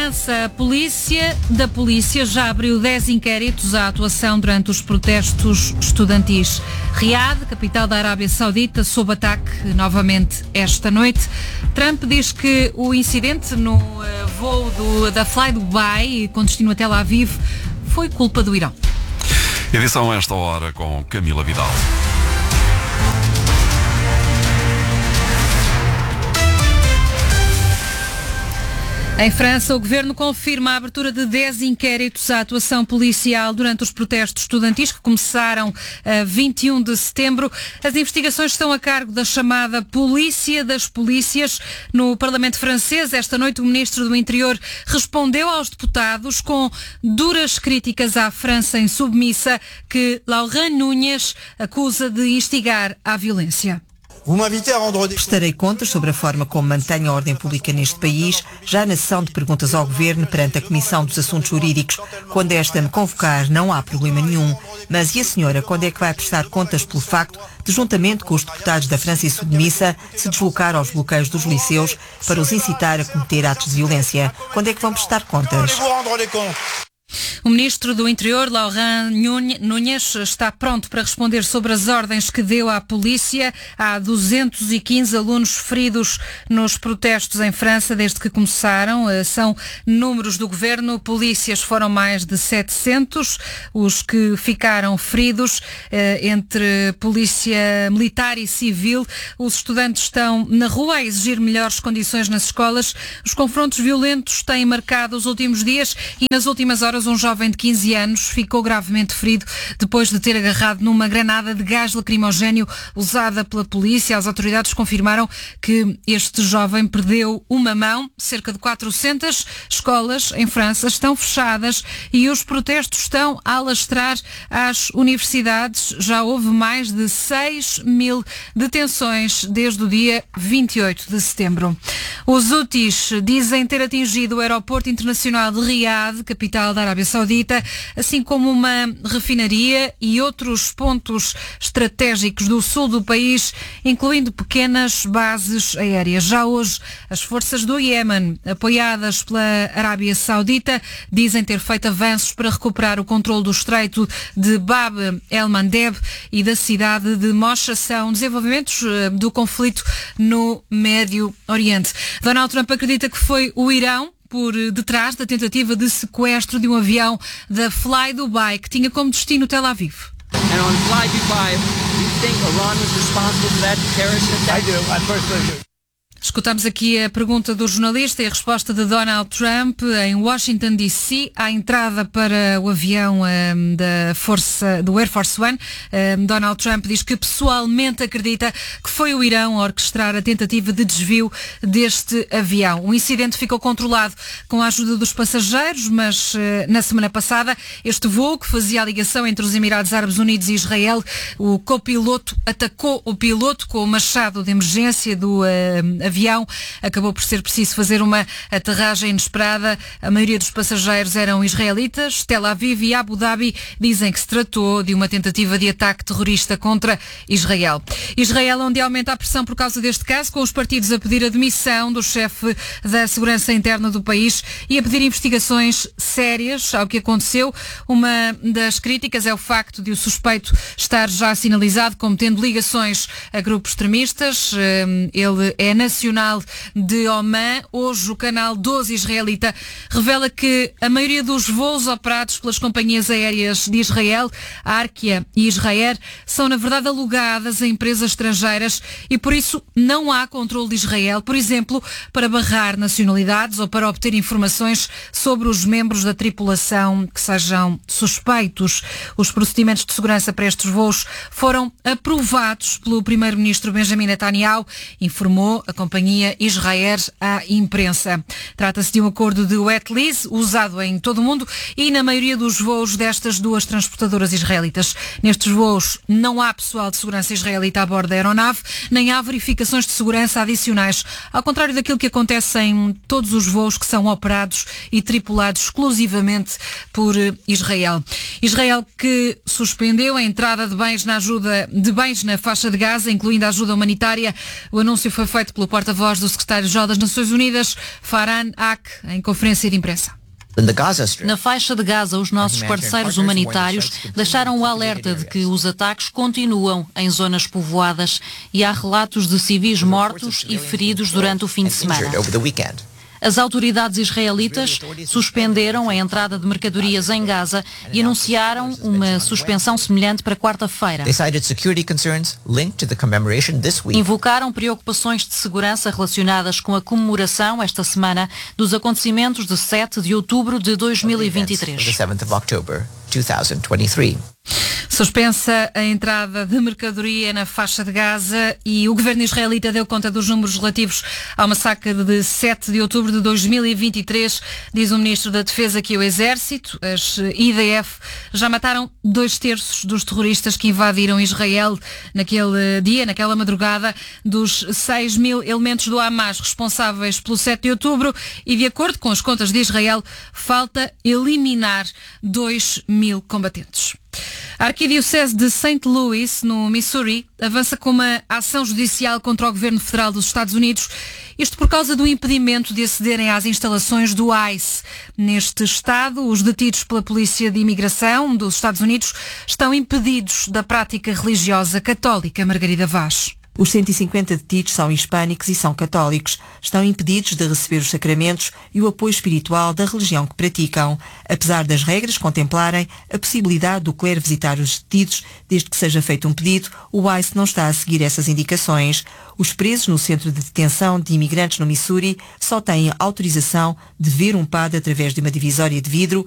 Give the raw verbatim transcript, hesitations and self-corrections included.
A polícia da polícia já abriu dez inquéritos à atuação durante os protestos estudantis. Riad, capital da Arábia Saudita, sob ataque novamente esta noite. Trump diz que o incidente no uh, voo do, da Fly Dubai, com destino a Tel Aviv, foi culpa do Irão. Edição a esta hora com Camila Vidal. Em França, o governo confirma a abertura de dez inquéritos à atuação policial durante os protestos estudantis que começaram a vinte e um de setembro. As investigações estão a cargo da chamada Polícia das Polícias. No Parlamento francês, esta noite, o ministro do Interior respondeu aos deputados com duras críticas à França insubmissa, que Laurent Núñez acusa de instigar à violência. Prestarei contas sobre a forma como mantenho a ordem pública neste país, já na sessão de perguntas ao Governo perante a Comissão dos Assuntos Jurídicos. Quando esta me convocar, não há problema nenhum. Mas e a senhora, quando é que vai prestar contas pelo facto de, juntamente com os deputados da França insubmissa, se deslocar aos bloqueios dos liceus para os incitar a cometer atos de violência? Quando é que vão prestar contas? O ministro do Interior, Laurent Núñez, está pronto para responder sobre as ordens que deu à polícia. Há duzentos e quinze alunos feridos nos protestos em França desde que começaram. São números do governo. Polícias foram mais de setecentos. Os que ficaram feridos, entre polícia militar e civil. Os estudantes estão na rua a exigir melhores condições nas escolas. Os confrontos violentos têm marcado os últimos dias e nas últimas horas um jovem de quinze anos ficou gravemente ferido depois de ter agarrado numa granada de gás lacrimogéneo usada pela polícia. As autoridades confirmaram que este jovem perdeu uma mão. Cerca de quatrocentas escolas em França estão fechadas e os protestos estão a alastrar às universidades. Já houve mais de seis mil detenções desde o dia vinte e oito de setembro. Os Houthis dizem ter atingido o aeroporto internacional de Riad, capital da Arábia Saudita, assim como uma refinaria e outros pontos estratégicos do sul do país, incluindo pequenas bases aéreas. Já hoje, as forças do Iémen, apoiadas pela Arábia Saudita, dizem ter feito avanços para recuperar o controle do estreito de Bab el-Mandeb e da cidade de Mosha. São desenvolvimentos do conflito no Médio Oriente. Donald Trump acredita que foi o Irão por detrás da tentativa de sequestro de um avião da Fly Dubai, que tinha como destino Tel Aviv. And on Fly Dubai, do you think Iran was responsible for that terrorist attack? I do. I personally do. Escutamos aqui a pergunta do jornalista e a resposta de Donald Trump em Washington D C à entrada para o avião um, da força do Air Force One. Um, Donald Trump diz que pessoalmente acredita que foi o Irão a orquestrar a tentativa de desvio deste avião. O incidente ficou controlado com a ajuda dos passageiros, mas uh, na semana passada este voo que fazia a ligação entre os Emirados Árabes Unidos e Israel, o copiloto atacou o piloto com o machado de emergência do uh, avião. Acabou por ser preciso fazer uma aterragem inesperada. A maioria dos passageiros eram israelitas. Tel Aviv e Abu Dhabi dizem que se tratou de uma tentativa de ataque terrorista contra Israel. Israel, onde aumenta a pressão por causa deste caso, com os partidos a pedir a demissão do chefe da segurança interna do país e a pedir investigações sérias ao que aconteceu. Uma das críticas é o facto de o suspeito estar já sinalizado como tendo ligações a grupos extremistas. Ele é nacional de Oman. Hoje o canal doze israelita revela que a maioria dos voos operados pelas companhias aéreas de Israel, a Arkia e Israel, são na verdade alugadas a empresas estrangeiras e por isso não há controle de Israel, por exemplo, para barrar nacionalidades ou para obter informações sobre os membros da tripulação que sejam suspeitos. Os procedimentos de segurança para estes voos foram aprovados pelo primeiro-ministro Benjamin Netanyahu, informou a companhia Israel à imprensa. Trata-se de um acordo de wet lease usado em todo o mundo e na maioria dos voos destas duas transportadoras israelitas. Nestes voos não há pessoal de segurança israelita a bordo da aeronave, nem há verificações de segurança adicionais, ao contrário daquilo que acontece em todos os voos que são operados e tripulados exclusivamente por Israel. Israel que suspendeu a entrada de bens na ajuda de bens na faixa de Gaza, incluindo a ajuda humanitária. O anúncio foi feito pelo porta-voz do secretário-geral das Nações Unidas, Farhan Haq, em conferência de imprensa. Na faixa de Gaza, os nossos parceiros humanitários deixaram o alerta de que os ataques continuam em zonas povoadas e há relatos de civis mortos e feridos durante o fim de semana. As autoridades israelitas suspenderam a entrada de mercadorias em Gaza e anunciaram uma suspensão semelhante para quarta-feira. Invocaram preocupações de segurança relacionadas com a comemoração esta semana dos acontecimentos de sete de outubro de dois mil e vinte e três. Suspensa a entrada de mercadoria na faixa de Gaza e o governo israelita deu conta dos números relativos ao massacre de sete de outubro de dois mil e vinte e três. Diz o ministro da Defesa que o Exército, as I D F, já mataram dois terços dos terroristas que invadiram Israel naquele dia, naquela madrugada, dos seis mil elementos do Hamas responsáveis pelo sete de outubro e, de acordo com as contas de Israel, falta eliminar dois mil combatentes. A Arquidiocese de Saint Louis, no Missouri, avança com uma ação judicial contra o governo federal dos Estados Unidos, isto por causa do impedimento de acederem às instalações do ICE. Neste estado, os detidos pela Polícia de Imigração dos Estados Unidos estão impedidos da prática religiosa católica. Margarida Vaz. Os cento e cinquenta detidos são hispânicos e são católicos. Estão impedidos de receber os sacramentos e o apoio espiritual da religião que praticam, apesar das regras contemplarem a possibilidade do clero visitar os detidos, desde que seja feito um pedido. O ICE não está a seguir essas indicações. Os presos no centro de detenção de imigrantes no Missouri só têm autorização de ver um padre através de uma divisória de vidro